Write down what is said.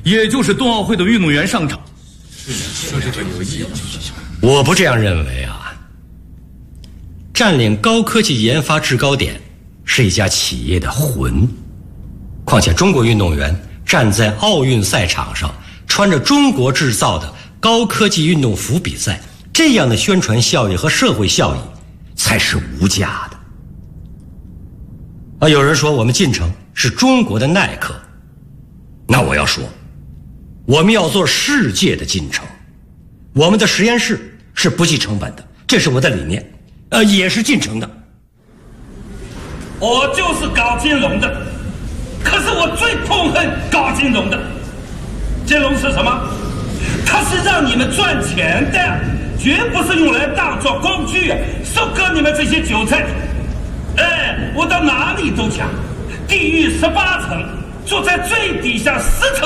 也就是冬奥会的运动员上场。 我不这样认为啊。占领高科技研发制高点是一家企业的魂，况且中国运动员站在奥运赛场上，穿着中国制造的高科技运动服比赛，这样的宣传效益和社会效益才是无价的。有人说我们进城是中国的耐克，那我要说，我们要做世界的进城。我们的实验室是不计成本的，这是我的理念，也是进城的。 我就是搞金融的，可是我最痛恨搞金融的。金融是什么？它是让你们赚钱的，绝不是用来当作工具收割你们这些韭菜。我到哪里都讲，地狱18层，住在最底下10层。